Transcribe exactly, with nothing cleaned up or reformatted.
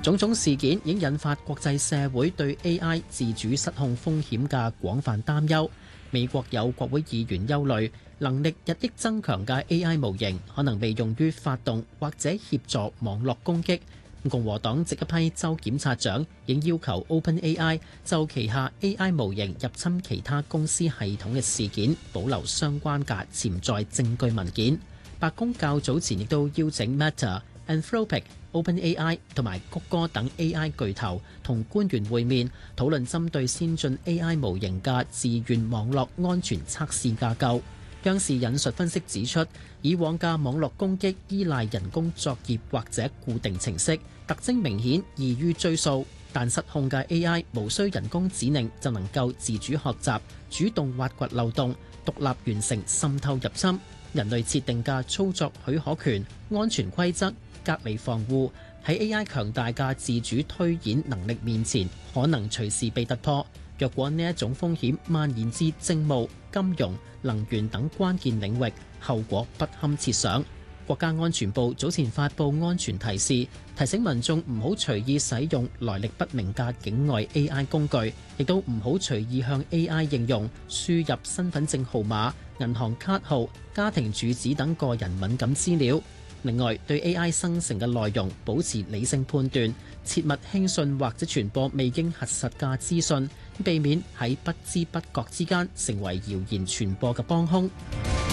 種種事件已經引發國際社會對 A I 自主失控風險嘅廣泛擔憂。美國有國會議員憂慮，能力日益增強嘅 A I 模型可能被用於發動或者協助網絡攻擊。共和黨籍一批州檢察長已經要求 OpenAI 就旗下 A I 模型入侵其他公司系統嘅事件保留相關嘅潛在證據文件。白宮較早前亦都邀請 Meta、Anthropic、OpenAI 同埋谷歌等 A I 巨頭同官員會面，討論針對先進 A I 模型嘅自願網絡安全測試架構。央視引述分析指出，以往嘅網絡攻擊依賴人工作業或者固定程式，特徵明顯，易於追溯。但失控嘅 A I 無需人工指令就能夠自主學習，主動挖掘漏洞，獨立完成滲透入侵。人類設定嘅操作許可權、安全規則、隔離防護，喺 A I 強大嘅自主推演能力面前，可能隨時被突破。若果呢一種風險蔓延至政務、金融、能源等關鍵領域，後果不堪設想。國家安全部早前發布安全提示，提醒民眾唔好隨意使用來歷不明嘅境外 A I 工具，亦都唔好隨意向 A I 應用輸入身份證號碼、銀行卡號、家庭住址等個人敏感資料。另外，對 A I 生成嘅內容保持理性判斷，切勿輕信或者傳播未經核實嘅資訊，避免喺不知不覺之間成為謠言傳播嘅幫兇。